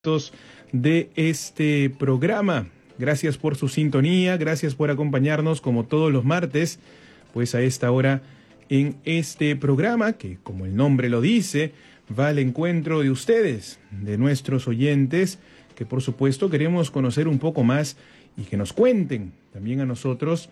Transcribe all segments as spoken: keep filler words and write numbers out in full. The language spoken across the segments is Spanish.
de este programa. Gracias por su sintonía, gracias por acompañarnos como todos los martes, pues a esta hora en este programa que, como el nombre lo dice, va al encuentro de ustedes, de nuestros oyentes, que por supuesto queremos conocer un poco más y que nos cuenten también a nosotros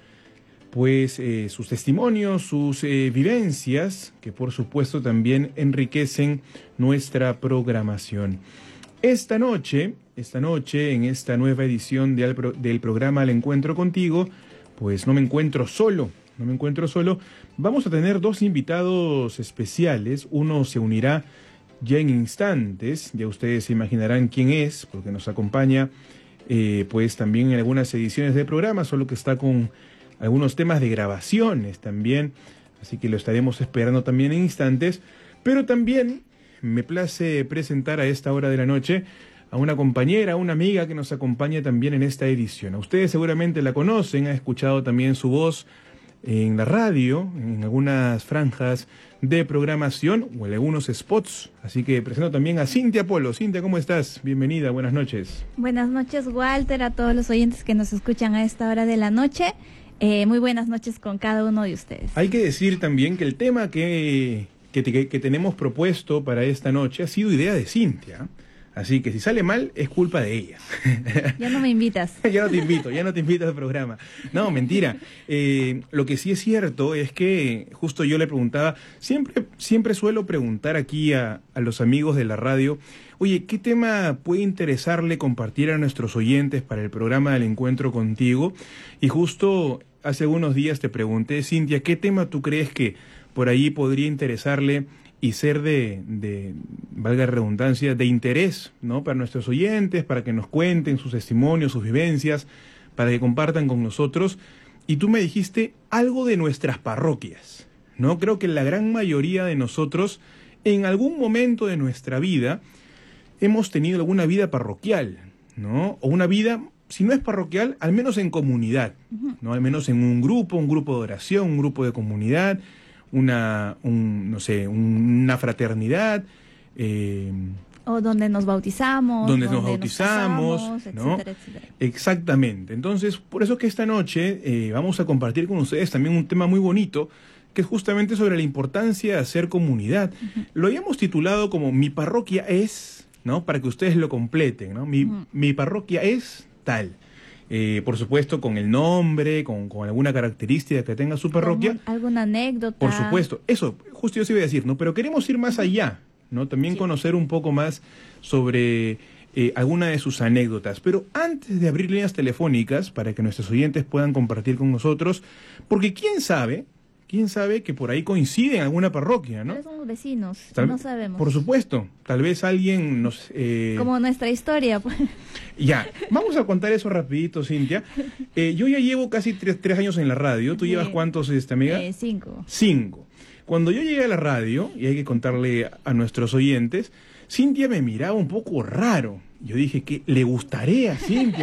pues eh, sus testimonios, sus eh, vivencias, que por supuesto también enriquecen nuestra programación. Esta noche, esta noche, en esta nueva edición de, del programa Al Encuentro Contigo, pues no me encuentro solo, no me encuentro solo. Vamos a tener dos invitados especiales. Uno se unirá ya en instantes, ya ustedes se imaginarán quién es, porque nos acompaña eh, pues también en algunas ediciones del programa, solo que está con algunos temas de grabaciones también, así que lo estaremos esperando también en instantes. Pero también me place presentar a esta hora de la noche a una compañera, a una amiga que nos acompaña también en esta edición. A ustedes seguramente la conocen, han escuchado también su voz en la radio, en algunas franjas de programación o en algunos spots. Así que presento también a Cintia Polo. Cintia, ¿cómo estás? Bienvenida, buenas noches. Buenas noches, Walter, a todos los oyentes que nos escuchan a esta hora de la noche. Eh, muy buenas noches con cada uno de ustedes. Hay que decir también que el tema que, que, que, que tenemos propuesto para esta noche ha sido idea de Cintia. Así que si sale mal, es culpa de ella. Ya no me invitas. Ya no te invito, ya no te invito al programa. No, mentira. Eh, lo que sí es cierto es que justo yo le preguntaba, siempre, siempre suelo preguntar aquí a, a los amigos de la radio, oye, ¿qué tema puede interesarle compartir a nuestros oyentes para el programa del Encuentro Contigo? Y justo hace unos días te pregunté, Cintia, ¿qué tema tú crees que por ahí podría interesarle y ser de, de, valga la redundancia, de interés, ¿no? Para nuestros oyentes, para que nos cuenten sus testimonios, sus vivencias, para que compartan con nosotros? Y tú me dijiste algo de nuestras parroquias, ¿no? Creo que la gran mayoría de nosotros, en algún momento de nuestra vida, hemos tenido alguna vida parroquial, ¿no? O una vida, si no es parroquial, al menos en comunidad, ¿no? Al menos en un grupo, un grupo de oración, un grupo de comunidad, una, un, no sé, una fraternidad. Eh, o donde nos bautizamos. Donde, donde nos bautizamos, nos casamos, ¿no? Etcétera, etcétera. Exactamente. Entonces, por eso que esta noche eh, vamos a compartir con ustedes también un tema muy bonito, que es justamente sobre la importancia de hacer comunidad. Uh-huh. Lo habíamos titulado como Mi parroquia es, ¿no? Para que ustedes lo completen, ¿no? Mi, uh-huh. mi parroquia es tal. Eh, por supuesto, con el nombre, con, con alguna característica que tenga su parroquia. Como alguna anécdota. Por supuesto. Eso, justo yo se iba a decir, ¿no? Pero queremos ir más allá, ¿no? También sí. Conocer un poco más sobre eh, alguna de sus anécdotas. Pero antes de abrir líneas telefónicas para que nuestros oyentes puedan compartir con nosotros, porque quién sabe... ¿Quién sabe que por ahí coincide en alguna parroquia, no? Pero somos vecinos, tal, no sabemos. Por supuesto, tal vez alguien nos... Eh... Como nuestra historia, pues. Ya, vamos a contar eso rapidito, Cintia. Eh, yo ya llevo casi tres, tres años en la radio. ¿Tú sí. llevas cuántos, esta amiga? Eh, cinco. Cinco. Cuando yo llegué a la radio, y hay que contarle a nuestros oyentes, Cintia me miraba un poco raro. Yo dije, que le gustaré a Cintia.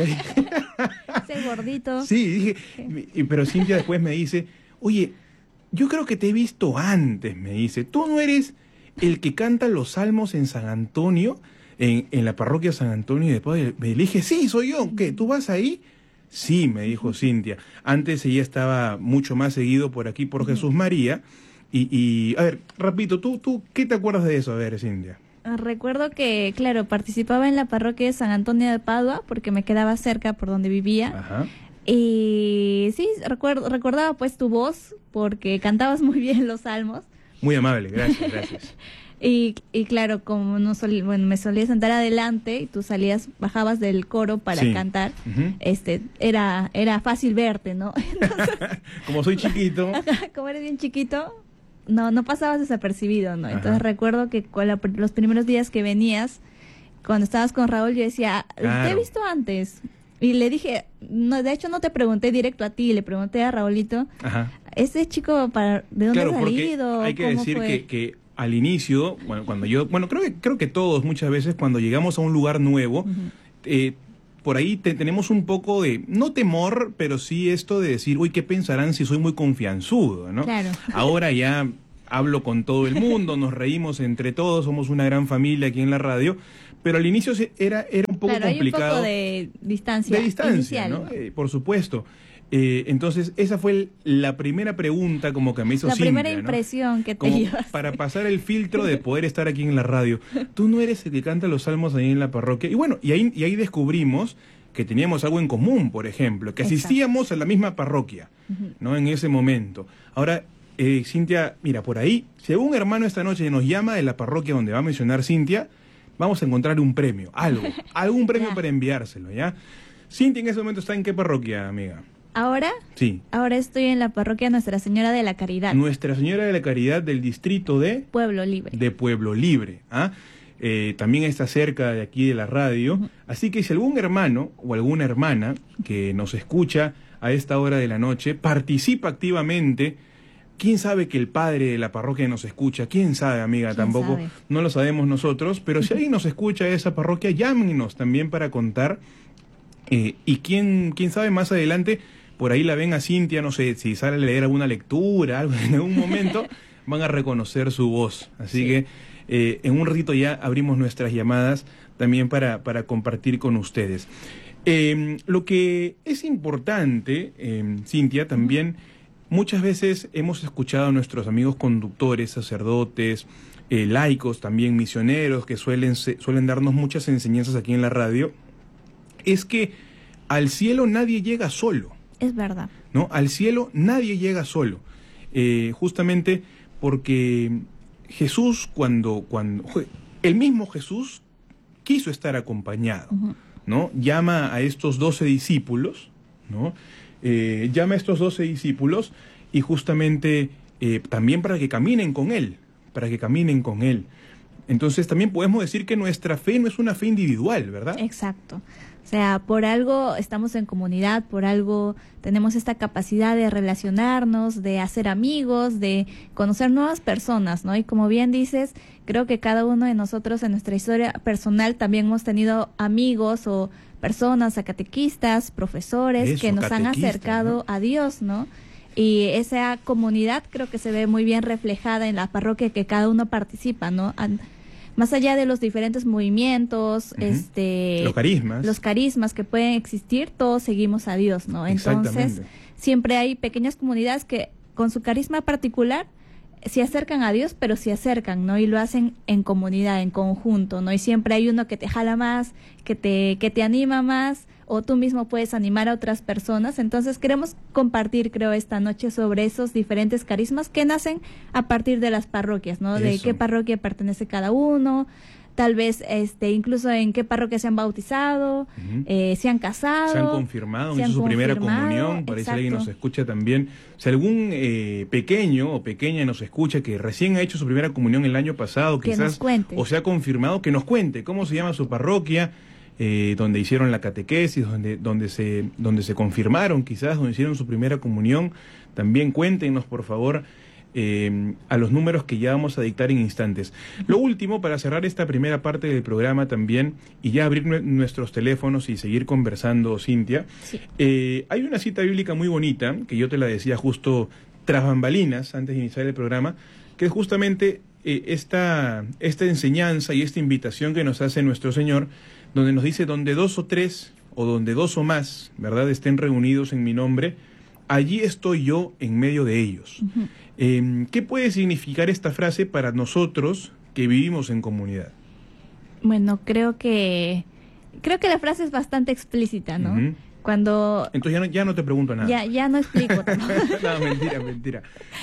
Ese gordito. Sí, dije, pero Cintia después me dice, oye, yo creo que te he visto antes, me dice. ¿Tú no eres el que canta los salmos en San Antonio, en, en la parroquia San Antonio? Y después me dije, sí, soy yo. ¿Qué? ¿Tú vas ahí? Sí, me dijo Cintia. Antes ella estaba mucho más seguido por aquí, por Jesús María. Y, y a ver, rapidito, ¿tú, ¿tú qué te acuerdas de eso? A ver, Cintia. Recuerdo que, claro, participaba en la parroquia de San Antonio de Padua, porque me quedaba cerca por donde vivía. Ajá. Y sí, recuerdo, recordaba pues tu voz, porque cantabas muy bien los salmos. Muy amable, gracias, gracias. y, y claro, como no sol, bueno, me solía sentar adelante y tú salías, bajabas del coro para sí. cantar, uh-huh. este, era, era fácil verte, ¿no? Entonces, como soy chiquito. Como eres bien chiquito, no, no pasabas desapercibido, ¿no? Entonces ajá. recuerdo que con la, los primeros días que venías, cuando estabas con Raúl, yo decía, claro. te he visto antes. Y le dije, no, de hecho no te pregunté directo a ti, le pregunté a Raulito, Ajá. ese chico, para ¿de dónde claro, ha salido? Hay que decir que, que al inicio, bueno, cuando yo, bueno, creo que creo que todos muchas veces cuando llegamos a un lugar nuevo, uh-huh. eh, por ahí te, tenemos un poco de, no temor, pero sí esto de decir, uy, ¿qué pensarán si soy muy confianzudo, ¿no? Claro. Ahora ya hablo con todo el mundo, nos reímos entre todos, somos una gran familia aquí en la radio, pero al inicio era, era un poco claro, complicado. Hay un poco de distancia. De distancia, inicial, ¿no? ¿no? Eh, por supuesto. Eh, entonces, esa fue el, la primera pregunta como que me hizo La Cintia, primera ¿no? impresión que te como llevas. para pasar el filtro de poder estar aquí en la radio. Tú no eres el que canta los salmos ahí en la parroquia. Y bueno, y ahí, y ahí descubrimos que teníamos algo en común, por ejemplo, que asistíamos Exacto. a la misma parroquia, uh-huh. ¿no? En ese momento. Ahora, eh, Cintia, mira, por ahí, si algún hermano esta noche nos llama de la parroquia donde va a mencionar Cintia, vamos a encontrar un premio, algo, algún premio para enviárselo, ¿ya? Cintia en ese momento está en qué parroquia, amiga. ¿Ahora? Sí. Ahora estoy en la parroquia Nuestra Señora de la Caridad. Nuestra Señora de la Caridad del distrito de... Pueblo Libre. De Pueblo Libre. ¿Ah? Eh, también está cerca de aquí de la radio. Uh-huh. Así que si algún hermano o alguna hermana que nos escucha a esta hora de la noche participa activamente, quién sabe que el padre de la parroquia nos escucha, quién sabe, amiga, tampoco sabe? No lo sabemos nosotros, pero si alguien nos escucha de esa parroquia, llámenos también para contar. Eh, y quién, quién sabe más adelante... Por ahí la ven a Cintia, no sé, si sale a leer alguna lectura, algo en algún momento, van a reconocer su voz. Así sí. que eh, en un ratito ya abrimos nuestras llamadas también para, para compartir con ustedes. Eh, lo que es importante, eh, Cintia, también muchas veces hemos escuchado a nuestros amigos conductores, sacerdotes, eh, laicos, también misioneros, que suelen, se, suelen darnos muchas enseñanzas aquí en la radio, es que al cielo nadie llega solo. Es verdad. ¿No? Al cielo nadie llega solo. Eh, justamente porque Jesús, cuando, cuando el mismo Jesús quiso estar acompañado, uh-huh. ¿no? Llama a estos doce discípulos, ¿no? Eh, llama a estos doce discípulos y justamente eh, también para que caminen con él, para que caminen con él. Entonces también podemos decir que nuestra fe no es una fe individual, ¿verdad? Exacto. O sea, por algo estamos en comunidad, por algo tenemos esta capacidad de relacionarnos, de hacer amigos, de conocer nuevas personas, ¿no? Y como bien dices, creo que cada uno de nosotros en nuestra historia personal también hemos tenido amigos o personas, catequistas, profesores Eso, que nos han acercado, ¿no?, a Dios, ¿no? Y esa comunidad creo que se ve muy bien reflejada en la parroquia que cada uno participa, ¿no? Más allá de los diferentes movimientos, uh-huh. este, los carismas, los carismas que pueden existir, todos seguimos a Dios, ¿no? Entonces, siempre hay pequeñas comunidades que con su carisma particular se acercan a Dios, pero se acercan, ¿no? Y lo hacen en comunidad, en conjunto, ¿no? Y siempre hay uno que te jala más, que te que te anima más, o tú mismo puedes animar a otras personas. Entonces queremos compartir, creo, esta noche sobre esos diferentes carismas que nacen a partir de las parroquias, ¿no? Eso. De qué parroquia pertenece cada uno, tal vez este incluso en qué parroquia se han bautizado, uh-huh. eh, se han casado, se han confirmado, se han han hizo su primera confirmado, comunión, por exacto. ahí si alguien nos escucha también. Si algún eh, pequeño o pequeña nos escucha que recién ha hecho su primera comunión el año pasado, que quizás, nos cuente. o se ha confirmado, que nos cuente cómo se llama su parroquia, eh, donde hicieron la catequesis, donde, donde, se, donde se confirmaron quizás, donde hicieron su primera comunión. También cuéntenos, por favor, Eh, a los números que ya vamos a dictar en instantes. Lo último, para cerrar esta primera parte del programa también, y ya abrir nu- nuestros teléfonos y seguir conversando, Cintia, sí. eh, hay una cita bíblica muy bonita, que yo te la decía justo tras bambalinas, antes de iniciar el programa, que es justamente eh, esta, esta enseñanza y esta invitación que nos hace nuestro Señor, donde nos dice, donde dos o tres, o donde dos o más, ¿verdad?, estén reunidos en mi nombre, allí estoy yo en medio de ellos. Uh-huh. Eh, ¿Qué puede significar esta frase para nosotros que vivimos en comunidad? Bueno, creo que creo que la frase es bastante explícita, ¿no? Uh-huh. Cuando entonces ya no, ya no te pregunto nada. Ya ya no explico. No, mentira, mentira.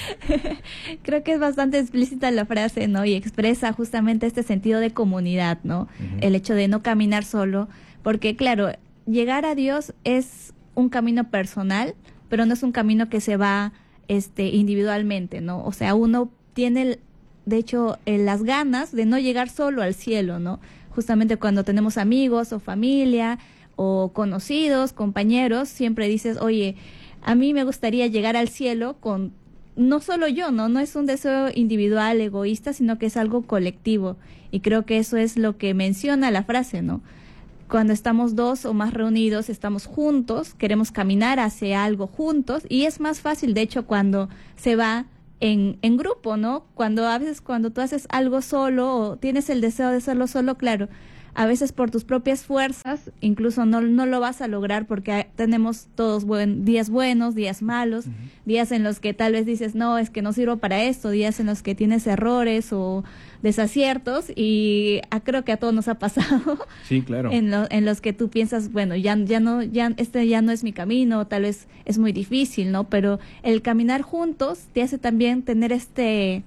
Creo que es bastante explícita la frase, ¿no? Y expresa justamente este sentido de comunidad, ¿no? Uh-huh. El hecho de no caminar solo, porque claro, llegar a Dios es un camino personal, pero no es un camino que se va este individualmente, ¿no? O sea, uno tiene, de hecho, eh, las ganas de no llegar solo al cielo, ¿no? Justamente cuando tenemos amigos o familia o conocidos, compañeros, siempre dices, oye, a mí me gustaría llegar al cielo con, no solo yo, ¿no? No es un deseo individual, egoísta, sino que es algo colectivo. Y creo que eso es lo que menciona la frase, ¿no? Cuando estamos dos o más reunidos, estamos juntos, queremos caminar hacia algo juntos, y es más fácil, de hecho, cuando se va en, en grupo, ¿no? Cuando a veces cuando tú haces algo solo o tienes el deseo de hacerlo solo, claro, a veces por tus propias fuerzas, incluso no, no lo vas a lograr porque tenemos todos buen, días buenos, días malos, uh-huh. días en los que tal vez dices, no, es que no sirvo para esto, días en los que tienes errores o desaciertos, y a, creo que a todos nos ha pasado. Sí, claro. En, lo, en los que tú piensas, bueno, ya, ya no, ya este ya no es mi camino, tal vez es muy difícil, ¿no? Pero el caminar juntos te hace también tener este...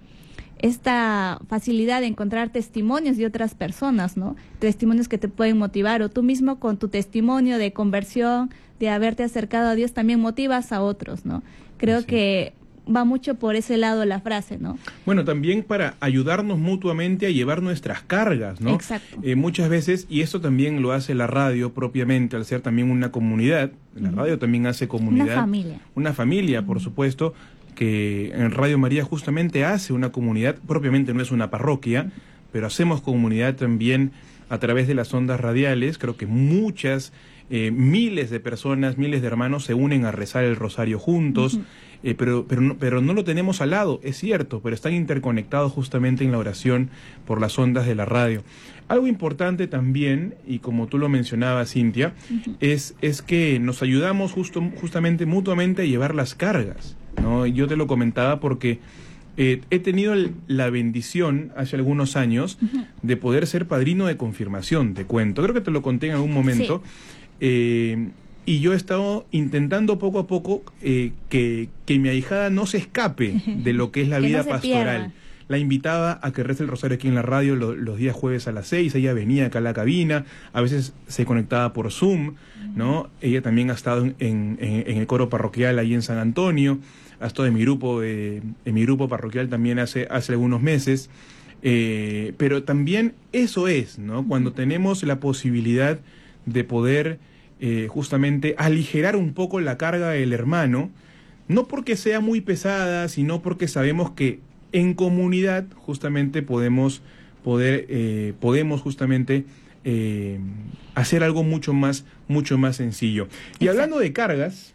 esta facilidad de encontrar testimonios de otras personas, ¿no? Testimonios que te pueden motivar, o tú mismo con tu testimonio de conversión, de haberte acercado a Dios, también motivas a otros, ¿no? Creo sí. que va mucho por ese lado la frase, ¿no? Bueno, también para ayudarnos mutuamente a llevar nuestras cargas, ¿no? Exacto. Eh, muchas veces, y eso también lo hace la radio propiamente, al ser también una comunidad, la uh-huh. radio también hace comunidad. Una familia. Una familia, uh-huh. por supuesto, que en Radio María justamente hace una comunidad, propiamente no es una parroquia, pero hacemos comunidad también a través de las ondas radiales. Creo que muchas, eh, miles de personas, miles de hermanos se unen a rezar el rosario juntos, uh-huh. eh, pero, pero, no, pero no lo tenemos al lado, es cierto, pero están interconectados justamente en la oración por las ondas de la radio. Algo importante también, y como tú lo mencionabas, Cintia, uh-huh. es, es que nos ayudamos justo, justamente mutuamente a llevar las cargas, ¿no? Yo te lo comentaba porque eh, he tenido el, la bendición hace algunos años uh-huh. de poder ser padrino de confirmación, te cuento. Creo que te lo conté en algún momento. Sí. Eh, y yo he estado intentando poco a poco eh, que, que mi ahijada no se escape de lo que es la vida no pastoral. Pierda. La invitaba a que rece el rosario aquí en la radio lo, los días jueves a las seis. Ella venía acá a la cabina, a veces se conectaba por Zoom, ¿no? Ella también ha estado en, en, en el coro parroquial ahí en San Antonio, ha estado en mi grupo, eh, en mi grupo parroquial también hace, hace algunos meses. Eh, pero también eso es, ¿no? Cuando tenemos la posibilidad de poder eh, justamente aligerar un poco la carga del hermano, no porque sea muy pesada, sino porque sabemos que en comunidad justamente podemos poder eh, podemos justamente eh, hacer algo mucho más mucho más sencillo. Y hablando de cargas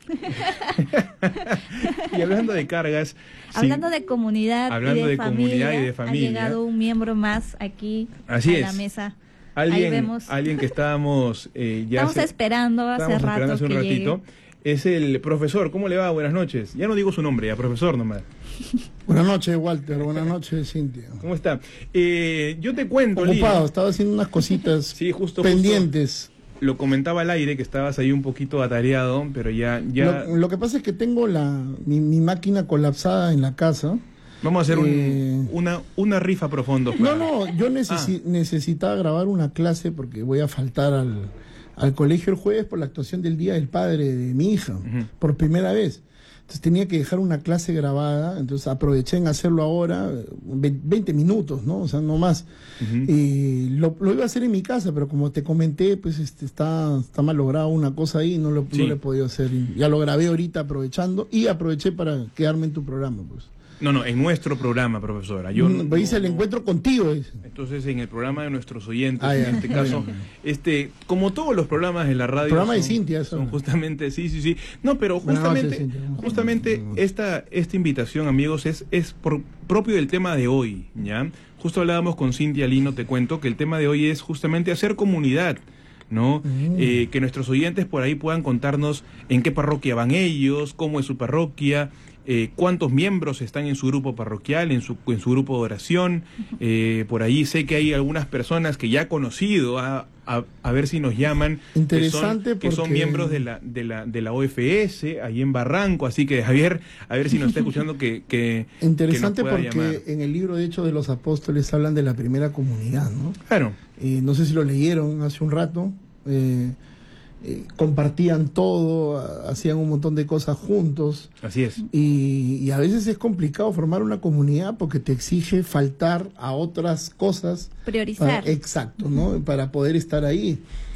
y hablando de cargas hablando sí, de comunidad hablando y de, de familia, comunidad y de familia, ha llegado un miembro más aquí Así a es. la mesa. Alguien, Ahí vemos. alguien que estábamos eh, ya estamos se, esperando hace estábamos rato esperando hace un que ratito. Llegue. Es el profesor. ¿Cómo le va? Buenas noches. Ya no digo su nombre, ya profesor nomás. Buenas noches, Walter. Buenas noches, Cintia. ¿Cómo está? Eh, yo te cuento, Ocupado, Lino. Estaba haciendo unas cositas sí, justo, pendientes. Justo lo comentaba al aire que estabas ahí un poquito atareado, pero ya... ya... Lo, lo que pasa es que tengo la mi, mi máquina colapsada en la casa. Vamos a hacer eh... un, una, una rifa profundo. Para... No, no, yo necesi ah. necesitaba grabar una clase porque voy a faltar al... al colegio el jueves por la actuación del Día del Padre de mi hija, uh-huh. por primera vez. Entonces tenía que dejar una clase grabada, entonces aproveché en hacerlo ahora, veinte minutos, ¿no? O sea, no más. Uh-huh. Y lo, lo iba a hacer en mi casa, pero como te comenté, pues este, está, está mal logrado una cosa ahí, no lo, sí. no lo he podido hacer. Y ya lo grabé ahorita aprovechando y aproveché para quedarme en tu programa, pues. No, no, en nuestro programa, profesora. Yo no, no, hice el encuentro contigo. Dice. Entonces, en el programa de nuestros oyentes, ah, en este caso, este, como todos los programas de la radio... El programa son, de Cintia. Son justamente, sí, sí, sí. No, pero justamente, noches, justamente esta, esta invitación, amigos, es, es por propio del tema de hoy, ¿ya? Justo hablábamos con Cintia Lino, te cuento, que el tema de hoy es justamente hacer comunidad, ¿no? Mm. Eh, que nuestros oyentes por ahí puedan contarnos en qué parroquia van ellos, cómo es su parroquia, eh, cuántos miembros están en su grupo parroquial, en su, en su grupo de oración. Eh, por ahí sé que hay algunas personas que ya he conocido, a, a, a ver si nos llaman, interesante que son, que son porque... miembros de la, de la, de la O F S, ahí en Barranco, así que Javier, a ver si nos está escuchando que, que interesante que nos pueda porque llamar. En el libro de Hechos de los Apóstoles hablan de la primera comunidad, ¿no? Claro. Eh, no sé si lo leyeron hace un rato. Eh, eh, compartían todo, hacían un montón de cosas juntos. Así es. Y, y a veces es complicado formar una comunidad porque te exige faltar a otras cosas. Priorizar. Para, exacto, ¿no? Para poder estar ahí.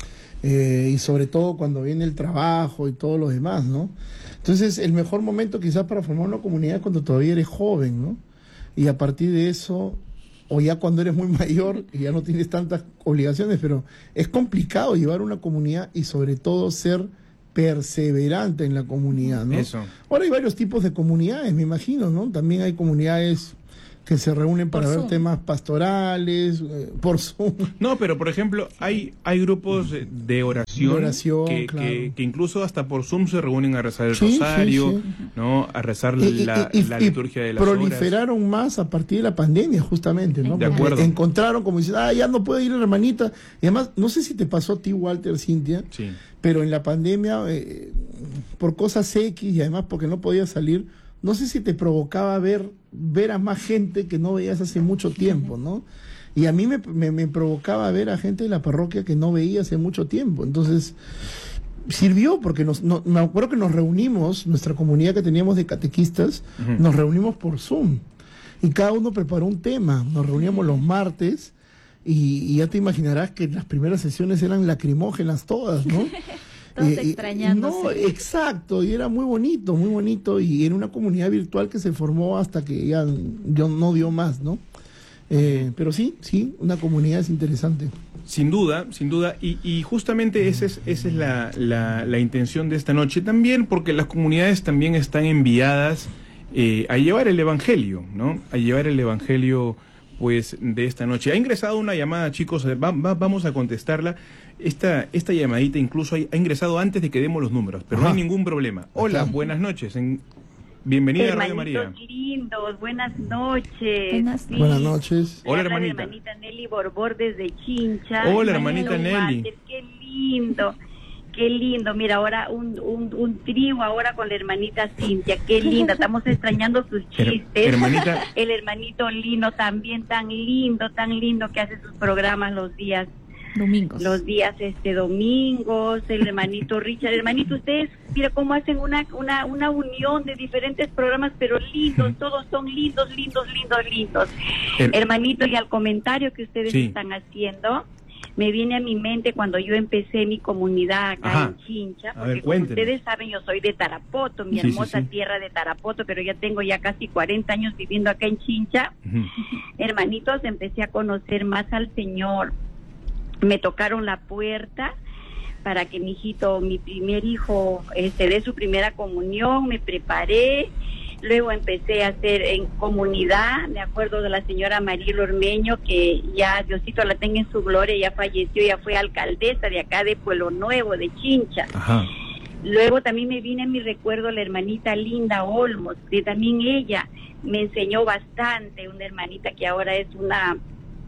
Eh, y sobre todo cuando viene el trabajo y todo lo demás, ¿no? Entonces, el mejor momento quizás para formar una comunidad es cuando todavía eres joven, ¿no? Y a partir de eso... o ya cuando eres muy mayor y ya no tienes tantas obligaciones, pero es complicado llevar una comunidad y sobre todo ser perseverante en la comunidad, ¿no? Eso. Ahora hay varios tipos de comunidades, me imagino, ¿no? También hay comunidades que se reúnen para Por ver Zoom. temas pastorales, eh, por Zoom. No, pero por ejemplo, hay hay grupos de- de oración, De oración, que, claro. que, que incluso hasta por Zoom se reúnen a rezar el Sí, sí, rosario, sí. ¿no? A rezar Y- y- la, y- la y liturgia de las horas. proliferaron más a partir de la pandemia, justamente, ¿no? De Porque acuerdo. encontraron como dicen, ah, ya no puede ir la hermanita. Y además, no sé si te pasó a ti, Walter, Cintia, Sí. pero en la pandemia, eh, por cosas X y además porque no podías salir, no sé si te provocaba ver, ver a más gente que no veías hace mucho tiempo, ¿no? Y a mí me, me, me provocaba ver a gente de la parroquia que no veía hace mucho tiempo. Entonces, sirvió porque nos, no, me acuerdo que nos reunimos, nuestra comunidad que teníamos de catequistas, Ujú. nos reunimos por Zoom. Y cada uno preparó un tema. Nos reuníamos los martes y, y ya te imaginarás que las primeras sesiones eran lacrimógenas todas, ¿no? Todos Eh, y- extrañándose. No, exacto, y era muy bonito, muy bonito, y era una comunidad virtual que se formó hasta que ya, ya no dio más, ¿no? Eh, pero sí, sí, una comunidad es interesante. Sin duda, sin duda, y, y justamente esa es, esa es la, la, la intención de esta noche también, porque las comunidades también están enviadas eh, a llevar el Evangelio, ¿no? A llevar el Evangelio, pues, de esta noche. Ha ingresado una llamada, chicos, va- va- vamos a contestarla. Esta, esta llamadita incluso ha, ha ingresado antes de que demos los números, pero Ajá. no hay ningún problema. Hola, Ajá. buenas noches, en- bienvenida a Radio María. Hermanitos lindos, buenas noches. Buenas- Sí. Buenas noches. Me Hola, habla la hermanita. hermanita Nelly Borbor desde Chincha. Hola, Hermanito hermanita Nelly. Walter, qué lindo, qué lindo. Mira, ahora un, un, un trío ahora con la hermanita Cintia, qué linda. Estamos extrañando sus Her- chistes. hermanita. El hermanito Lino también tan lindo, tan lindo que hace sus programas los días. Domingos. Los días este domingos, el hermanito Richard, hermanito, ustedes, mira cómo hacen una, una, una unión de diferentes programas, pero lindos, todos son lindos, lindos, lindos, lindos. Her- Hermanito, y al comentario que ustedes Sí. están haciendo, me viene a mi mente cuando yo empecé mi comunidad acá Ajá. en Chincha, A porque ver, como cuéntenos. ustedes saben, yo soy de Tarapoto, mi Sí, sí, hermosa sí. tierra de Tarapoto, pero ya tengo ya casi cuarenta años viviendo acá en Chincha. Ujú. Hermanitos, empecé a conocer más al Señor. Me tocaron la puerta para que mi hijito, mi primer hijo, este, dé su primera comunión. Me preparé, luego empecé a hacer en comunidad. Me acuerdo de la señora Mariel Ormeño, que ya Diosito la tenga en su gloria, ya falleció, ya fue alcaldesa de acá de Pueblo Nuevo, de Chincha. Ajá. Luego también me viene en mi recuerdo la hermanita Linda Olmos, que también ella me enseñó bastante, una hermanita que ahora es una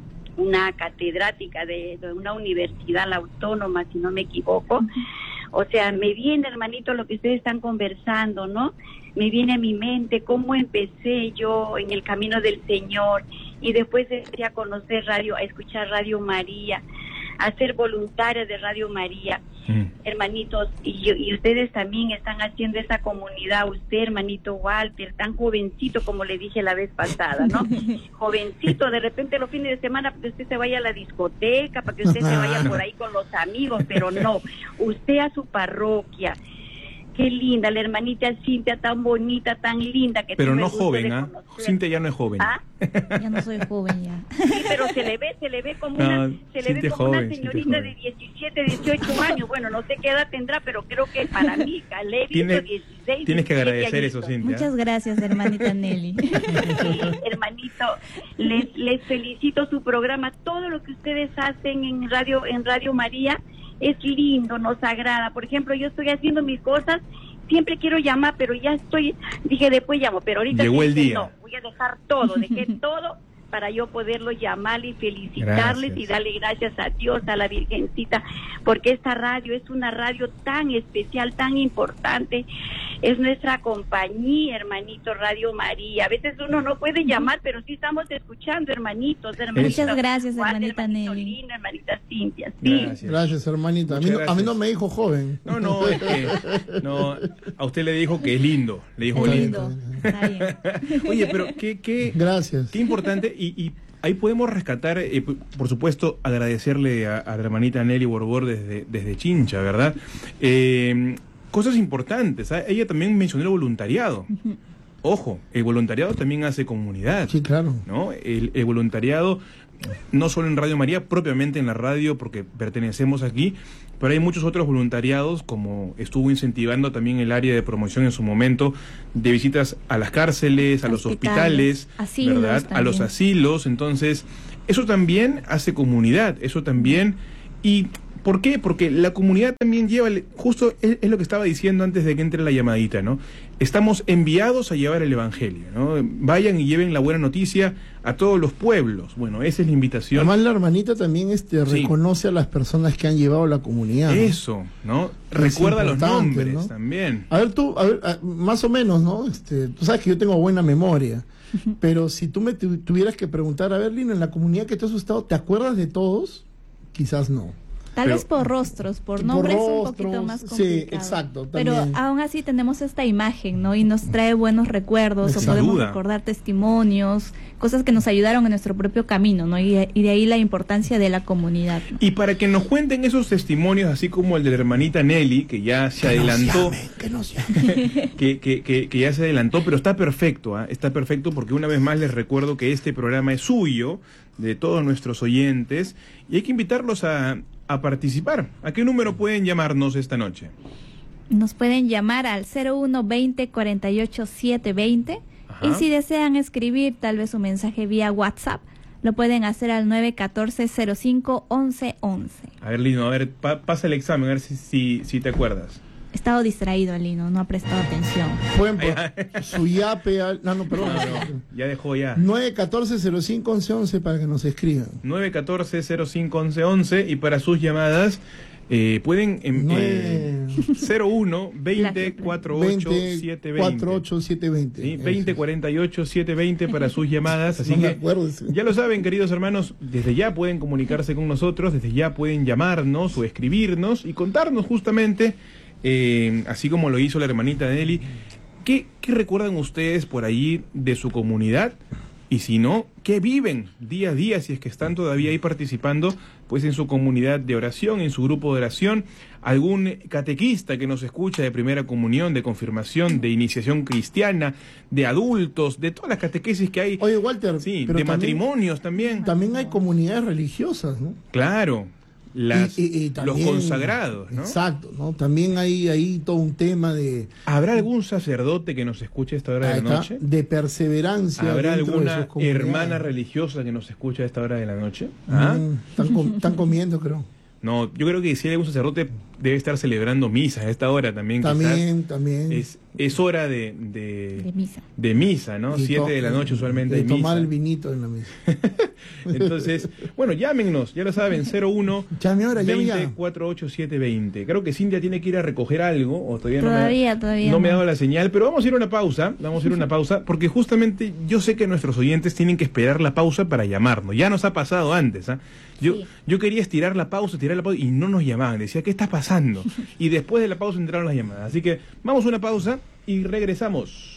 una catedrática de, de una universidad la autónoma, si no me equivoco. O sea, me viene, hermanito, lo que ustedes están conversando, ¿no? Me viene a mi mente cómo empecé yo en el camino del Señor y después empecé a conocer radio, a escuchar Radio María, a ser voluntaria de Radio María. Mm. Hermanitos, y, yo- y ustedes también están haciendo esa comunidad, usted, hermanito Walter, tan jovencito como le dije la vez pasada, ¿no? Jovencito, de repente los fines de semana para que usted se vaya a la discoteca, para que usted se vaya por ahí con los amigos, pero no, usted a su parroquia. Qué linda, la hermanita Cintia, tan bonita, tan linda. Que Pero tuve no el gusto joven, de ¿ah? conocer. Cintia ya no es joven. ¿Ah? Ya no soy joven ya. Sí, pero se le ve, se le ve como No, una, se le Cintia ve como joven, una Cintia señorita joven. de diecisiete, dieciocho años. Bueno, no sé qué edad tendrá, pero creo que para mí, le he visto Tiene- dieciséis, Tienes que diecisiete agradecer eso, añitos. Cintia. Muchas gracias, hermanita Nelly. Hermanito, les, les felicito su programa. Todo lo que ustedes hacen en Radio, en Radio María es lindo, nos agrada. Por ejemplo, yo estoy haciendo mis cosas, siempre quiero llamar, pero ya estoy, dije después llamo, pero ahorita Llegó el dije, día. no, voy a dejar todo, dejé todo para yo poderlo llamar y felicitarles Gracias. y darle gracias a Dios, a la Virgencita, porque esta radio es una radio tan especial, tan importante, es nuestra compañía, hermanito, Radio María. A veces uno no puede llamar, pero sí estamos escuchando, hermanitos, hermanitos. Muchas gracias, Juan, hermanita hermanito Nelly. Lino, hermanita Cintia, sí. Gracias. Gracias, hermanita. A mí, Muchas no, a mí no gracias. me dijo joven. No, no, es que, no, a usted le dijo que es lindo, le dijo Es lindo. lindo. Está bien. Oye, pero qué, qué, Gracias. qué importante, y, y ahí podemos rescatar, eh, p- por supuesto, agradecerle a, a la hermanita Nelly Borbor desde, desde Chincha, ¿verdad? Eh, cosas importantes, ¿ah? Ella también mencionó el voluntariado. Ojo, el voluntariado también hace comunidad. Sí, claro. ¿No? El, el voluntariado, no solo en Radio María, propiamente en la radio, porque pertenecemos aquí, pero hay muchos otros voluntariados, como estuvo incentivando también el área de promoción en su momento, de visitas a las cárceles, a los hospitales, asilos, ¿verdad? también. A los asilos. Entonces, eso también hace comunidad, eso también. ¿Y por qué? Porque la comunidad también lleva, justo es, es lo que estaba diciendo antes de que entre la llamadita, ¿no? Estamos enviados a llevar el Evangelio, ¿no? Vayan y lleven la buena noticia a todos los pueblos. Bueno, esa es la invitación. Además, la hermanita también este, Sí. reconoce a las personas que han llevado la comunidad, ¿no? Eso, ¿no? Recuerda los importante, nombres, ¿no? también. A ver, tú, a ver, a- más o menos, ¿no? Este, tú sabes que yo tengo buena memoria, pero si tú me tu- tuvieras que preguntar, a ver, Lino, en la comunidad que tú has estado, ¿te acuerdas de todos? Quizás no. Tal Pero- vez por rostros, por Por nombres un rostros, poquito más sí, complicado. exacto, Pero también. aún así tenemos esta imagen, ¿no? Y nos trae buenos recuerdos, Sin o podemos duda. recordar testimonios, cosas que nos ayudaron en nuestro propio camino, ¿no? Y, y de ahí la importancia de la comunidad, ¿no? Y para que nos cuenten esos testimonios, así como el de la hermanita Nelly, que ya se adelantó, Que nos llamen. que, que, que, que ya se adelantó, pero está perfecto, ¿ah? Está perfecto porque una vez más les recuerdo que este programa es suyo, de todos nuestros oyentes, y hay que invitarlos a, a participar. ¿A qué número pueden llamarnos esta noche? Nos pueden llamar al cero uno veinte cuarenta y ocho siete veinte Ajá. y si desean escribir tal vez un mensaje vía WhatsApp, lo pueden hacer al nueve uno cuatro cero cinco once once. A ver, Lino, a ver, pa- pasa el examen, a ver si, si, si te acuerdas. He estado distraído, Lino, no ha prestado atención. Pueden Ay, por su yape al... No, no, perdón. No, no, ya dejó ya. nueve uno cuatro cero cinco once once para que nos escriban. nueve uno cuatro cero cinco once once y para sus llamadas eh, pueden em, eh, cero uno veinte cuarenta y ocho siete veinte. cuarenta y ocho siete veinte. Sí, veinte cuarenta y ocho setecientos veinte para sus llamadas, así No me que acuerdo ese. ya lo saben, queridos hermanos, desde ya pueden comunicarse con nosotros, desde ya pueden llamarnos o escribirnos y contarnos justamente, eh, así como lo hizo la hermanita Nelly, ¿qué, qué recuerdan ustedes por allí de su comunidad? Y si no, ¿qué viven día a día si es que están todavía ahí participando pues en su comunidad de oración, en su grupo de oración? Algún catequista que nos escucha de primera comunión, de confirmación, de iniciación cristiana, de adultos, de todas las catequesis que hay. Oye, Walter, Sí, pero de también- matrimonios también. También hay comunidades religiosas, ¿no? Claro, las, Y- y- y también- los consagrados, ¿no? Exacto, ¿no? También hay ahí todo un tema de, ¿Habrá algún sacerdote que nos escuche a esta hora ahí de la está, noche? de perseverancia. ¿Habrá dentro de alguna sus comunidades. hermana religiosa que nos escuche a esta hora de la noche? ¿Ah? Mm, están, com- están comiendo, creo. No, yo creo que si hay algún sacerdote debe estar celebrando misas a esta hora también. También, quizás. también. Es, es hora de, de, De misa. de misa, ¿no? Y Siete to- de la noche usualmente y hay tomar misa. el vinito en la mesa. Entonces, bueno, llámenos, ya lo saben, cero uno Llame ahora, llame veinte ya. cuarenta y ocho setecientos veinte. Creo que Cintia tiene que ir a recoger algo, o todavía, no Todavía, me, todavía no me ha no. dado la señal, pero vamos a ir a una pausa, vamos a ir a una pausa, porque justamente yo sé que nuestros oyentes tienen que esperar la pausa para llamarnos. Ya nos ha pasado antes, ¿ah? Yo, Sí. yo quería estirar la pausa, estirar la pausa, y no nos llamaban, decía, ¿qué está pasando? Y después de la pausa entraron las llamadas. Así que vamos a una pausa y regresamos.